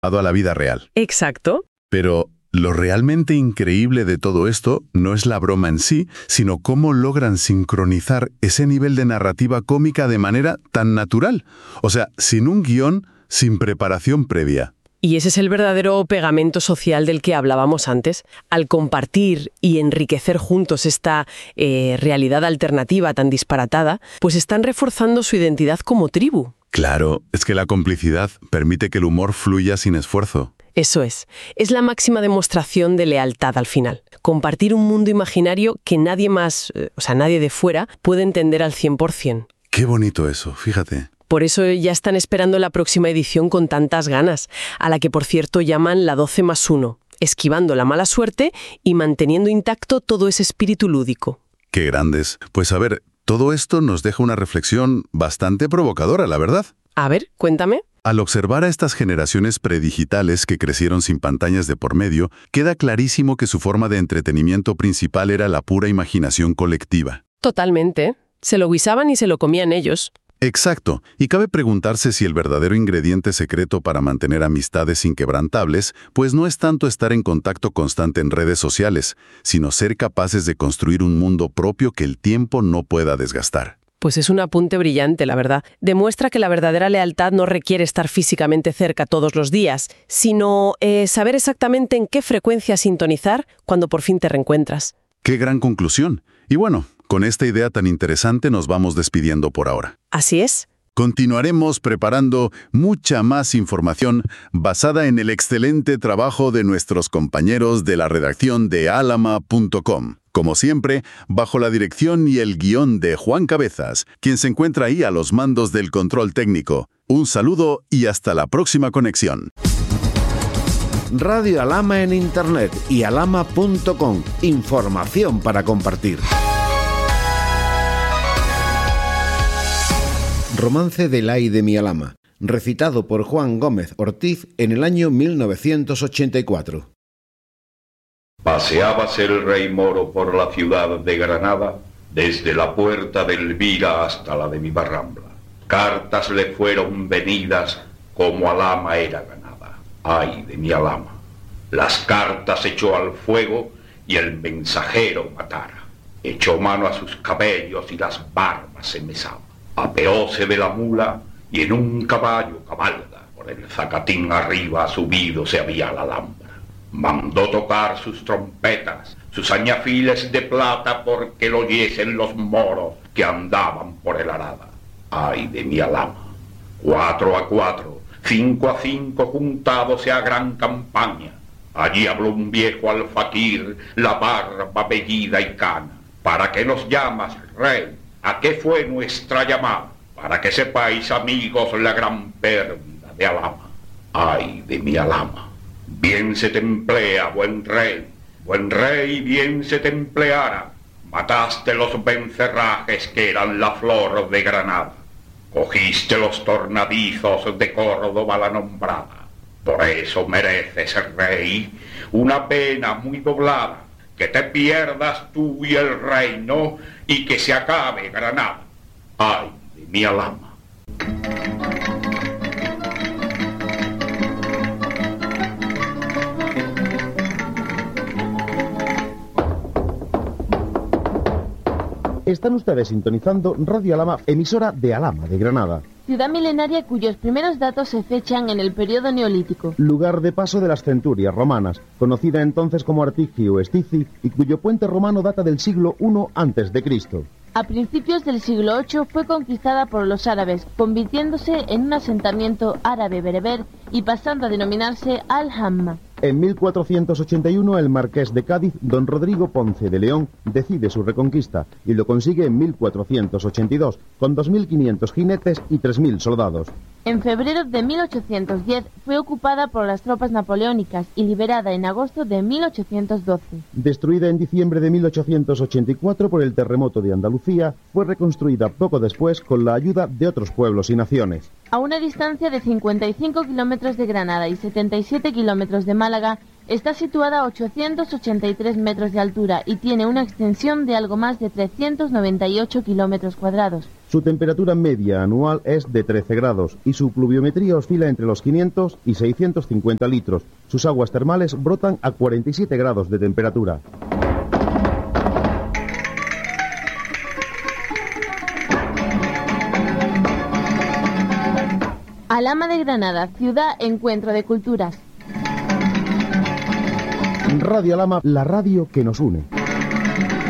a la vida real. Exacto. Pero lo realmente increíble de todo esto no es la broma en sí, sino cómo logran sincronizar ese nivel de narrativa cómica de manera tan natural. O sea, sin un guión, sin preparación previa. Y ese es el verdadero pegamento social del que hablábamos antes. Al compartir y enriquecer juntos esta realidad alternativa tan disparatada, pues están reforzando su identidad como tribu. Claro, es que la complicidad permite que el humor fluya sin esfuerzo. Eso es la máxima demostración de lealtad al final. Compartir un mundo imaginario que nadie más, nadie de fuera, puede entender al 100%. Qué bonito eso, fíjate. Por eso ya están esperando la próxima edición con tantas ganas, a la que por cierto llaman la 12+1, esquivando la mala suerte y manteniendo intacto todo ese espíritu lúdico. Qué grandes. Pues a ver, todo esto nos deja una reflexión bastante provocadora, la verdad. A ver, cuéntame. Al observar a estas generaciones predigitales que crecieron sin pantallas de por medio, queda clarísimo que su forma de entretenimiento principal era la pura imaginación colectiva. Totalmente. Se lo guisaban y se lo comían ellos. Exacto, y cabe preguntarse si el verdadero ingrediente secreto para mantener amistades inquebrantables, pues no es tanto estar en contacto constante en redes sociales, sino ser capaces de construir un mundo propio que el tiempo no pueda desgastar. Pues es un apunte brillante, la verdad. Demuestra que la verdadera lealtad no requiere estar físicamente cerca todos los días, sino saber exactamente en qué frecuencia sintonizar cuando por fin te reencuentras. ¡Qué gran conclusión! Y bueno, con esta idea tan interesante nos vamos despidiendo por ahora. Así es. Continuaremos preparando mucha más información basada en el excelente trabajo de nuestros compañeros de la redacción de alama.com. Como siempre, bajo la dirección y el guión de Juan Cabezas, quien se encuentra ahí a los mandos del control técnico. Un saludo y hasta la próxima conexión. Radio Alama en Internet y alama.com. Información para compartir. Romance del ay de mi Alama, recitado por Juan Gómez Ortiz en el año 1984. Paseábase el rey moro por la ciudad de Granada, desde la puerta de Elvira hasta la de Vivarrambla. Cartas le fueron venidas como Alama era ganada. Ay de mi Alama. Las cartas echó al fuego y el mensajero matara. Echó mano a sus cabellos y las barbas se mesaba. Apeóse de la mula y en un caballo cabalga. Por el zacatín arriba subido se había la Alhambra. Mandó tocar sus trompetas, sus añafiles de plata, porque lo oyesen los moros que andaban por el arada. Ay de mi Alama. 4-4, 5-5 juntados a gran campaña. Allí habló un viejo alfaquir, la barba vellida y cana. ¿Para qué nos llamas, rey? ¿A qué fue nuestra llamada? Para que sepáis, amigos, la gran pérdida de Alama. Ay de mi Alama. Bien se te emplea, buen rey, bien se te empleara. Mataste los vencerrajes que eran la flor de Granada. Cogiste los tornadizos de Córdoba la nombrada. Por eso mereces, rey, una pena muy doblada. Que te pierdas tú y el reino y que se acabe Granada. Ay de mi Alama. Están ustedes sintonizando Radio Alama, emisora de Alama de Granada. Ciudad milenaria cuyos primeros datos se fechan en el periodo neolítico. Lugar de paso de las centurias romanas, conocida entonces como Artigi o Estici, y cuyo puente romano data del siglo I a.C. A principios del siglo VIII fue conquistada por los árabes, convirtiéndose en un asentamiento árabe-bereber y pasando a denominarse Al-Hamma. En 1481 el marqués de Cádiz, don Rodrigo Ponce de León, decide su reconquista y lo consigue en 1482, con 2.500 jinetes y 3.000 soldados. En febrero de 1810 fue ocupada por las tropas napoleónicas y liberada en agosto de 1812. Destruida en diciembre de 1884 por el terremoto de Andalucía, fue reconstruida poco después con la ayuda de otros pueblos y naciones. A una distancia de 55 kilómetros de Granada y 77 kilómetros de Málaga, Está situada a 883 metros de altura y tiene una extensión de algo más de 398 kilómetros cuadrados. Su temperatura media anual es de 13 grados y su pluviometría oscila entre los 500 y 650 litros. Sus aguas termales brotan a 47 grados de temperatura. Alhama de Granada, ciudad encuentro de culturas. Radio Alhama, la radio que nos une.